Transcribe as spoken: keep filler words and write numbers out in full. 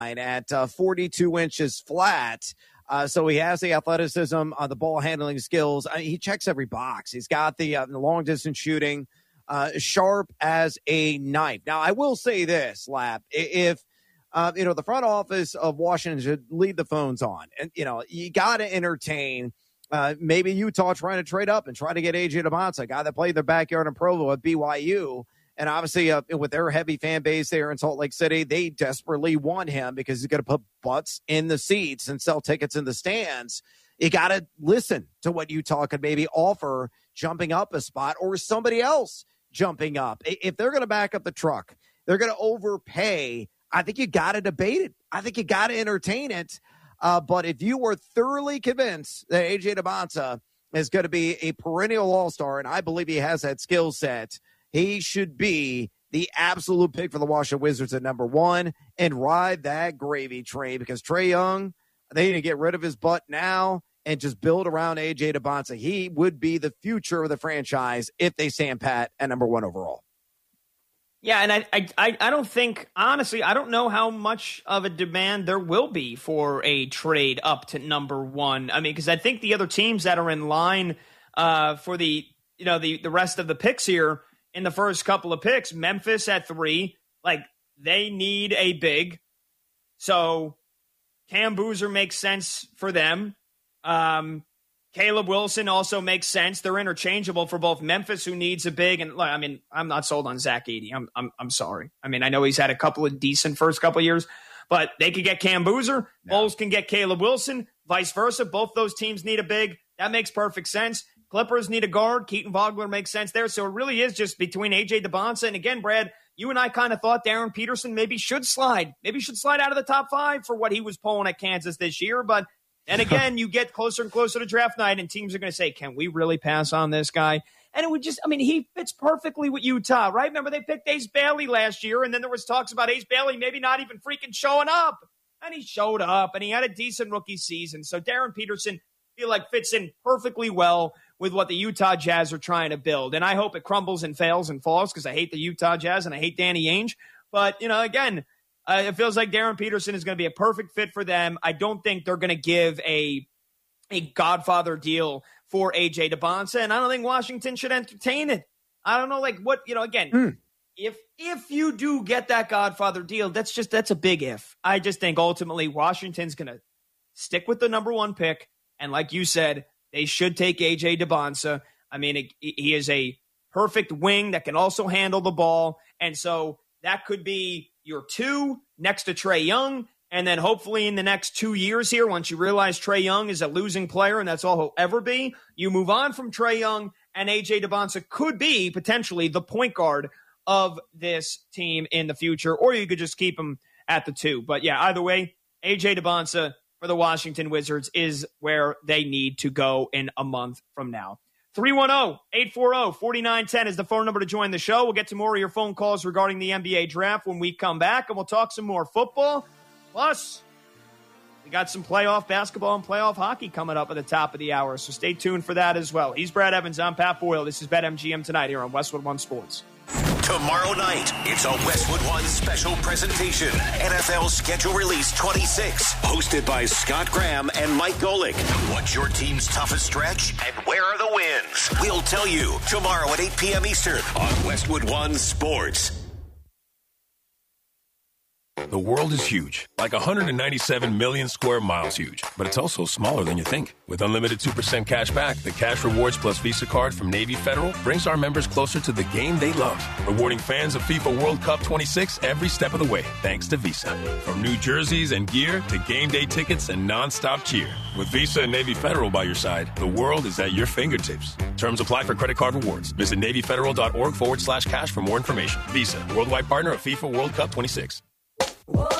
at uh, forty-two inches flat. Uh, so he has the athleticism, uh, the ball handling skills. Uh, he checks every box. He's got the, uh, the long distance shooting, uh, sharp as a knife. Now, I will say this, Lap, if, uh, you know, the front office of Washington should leave the phones on, and, you know, you got to entertain uh, maybe Utah trying to trade up and try to get A J Debonsa, a guy that played their backyard in Provo at B Y U. And obviously, uh, with their heavy fan base there in Salt Lake City, they desperately want him because he's going to put butts in the seats and sell tickets in the stands. You got to listen to what Utah could maybe offer jumping up a spot, or somebody else jumping up. If they're going to back up the truck, they're going to overpay. I think you got to debate it. I think you got to entertain it. Uh, but if you were thoroughly convinced that A J Debonsa is going to be a perennial all-star, and I believe he has that skill set, he should be the absolute pick for the Washington Wizards at number one and ride that gravy train, because Trae Young, they need to get rid of his butt now and just build around A J Debonsa. He would be the future of the franchise if they stand pat at number one overall. Yeah, and I, I, I don't think, honestly, I don't know how much of a demand there will be for a trade up to number one. I mean, because I think the other teams that are in line uh, for the, you know, the, the rest of the picks here, in the first couple of picks, Memphis at three, like, they need a big. So Cam Boozer makes sense for them. Um, Caleb Wilson also makes sense. They're interchangeable for both Memphis, who needs a big, and I mean, I'm not sold on Zach Edey. I'm, I'm, I'm sorry. I mean, I know he's had a couple of decent first couple of years, but they could get Cam Boozer. No. Bulls can get Caleb Wilson, vice versa. Both those teams need a big. That makes perfect sense. Clippers need a guard. Keaton Vogler makes sense there. So it really is just between A J Debonsa. And again, Brad, you and I kind of thought Darren Peterson maybe should slide. Maybe should slide out of the top five for what he was pulling at Kansas this year. But, and again, you get closer and closer to draft night, and teams are going to say, can we really pass on this guy? And it would just, I mean, he fits perfectly with Utah, right? Remember, they picked Ace Bailey last year, and then there was talks about Ace Bailey maybe not even freaking showing up. And he showed up, and he had a decent rookie season. So Darren Peterson, I feel like, fits in perfectly well with what the Utah Jazz are trying to build. And I hope it crumbles and fails and falls, because I hate the Utah Jazz and I hate Danny Ainge. But, you know, again, uh, it feels like Darren Peterson is going to be a perfect fit for them. I don't think they're going to give a a Godfather deal for A J Debonsa, and I don't think Washington should entertain it. I don't know, like, what, you know, again, mm. if if you do get that Godfather deal, that's just, that's a big if. I just think ultimately Washington's going to stick with the number one pick. And like you said, they should take A J Debonsa. I mean, it, he is a perfect wing that can also handle the ball. And so that could be your two next to Trae Young. And then hopefully in the next two years here, once you realize Trae Young is a losing player and that's all he'll ever be, you move on from Trae Young, and A J Debonsa could be potentially the point guard of this team in the future. Or you could just keep him at the two. But yeah, either way, A J Debonsa for the Washington Wizards is where they need to go in a month from now. three one zero, eight four zero, four nine one zero is the phone number to join the show. We'll get to more of your phone calls regarding the N B A draft when we come back, and we'll talk some more football. Plus, we got some playoff basketball and playoff hockey coming up at the top of the hour, so stay tuned for that as well. He's Brad Evans. I'm Pat Boyle. This is BetMGM Tonight here on Westwood One Sports. Tomorrow night, it's a Westwood One special presentation. N F L Schedule Release twenty-six, hosted by Scott Graham and Mike Golick. What's your team's toughest stretch, and where are the wins? We'll tell you tomorrow at eight p.m. Eastern on Westwood One Sports. The world is huge, like one hundred ninety-seven million square miles huge, but it's also smaller than you think. With unlimited two percent cash back, the Cash Rewards Plus Visa card from Navy Federal brings our members closer to the game they love, rewarding fans of FIFA World Cup twenty-six every step of the way, thanks to Visa. From new jerseys and gear to game day tickets and nonstop cheer. With Visa and Navy Federal by your side, the world is at your fingertips. Terms apply for credit card rewards. Visit NavyFederal.org forward slash cash for more information. Visa, worldwide partner of FIFA World Cup twenty-six.